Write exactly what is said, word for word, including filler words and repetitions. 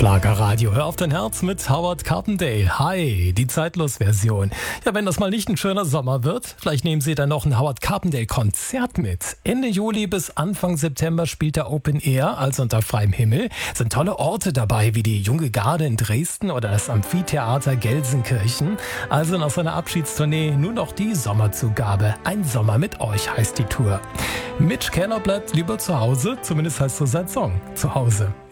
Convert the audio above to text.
Schlagerradio, hör auf dein Herz mit Howard Carpendale. Hi, die Zeitlos-Version. Ja, wenn das mal nicht ein schöner Sommer wird, vielleicht nehmen Sie dann noch ein Howard Carpendale-Konzert mit. Ende Juli bis Anfang September spielt er Open Air, also unter freiem Himmel. Es sind tolle Orte dabei, wie die Junge Garde in Dresden oder das Amphitheater Gelsenkirchen. Also nach seiner Abschiedstournee nur noch die Sommerzugabe. Ein Sommer mit euch heißt die Tour. Mitch Keller bleibt lieber zu Hause, zumindest heißt so sein Song, zu Hause.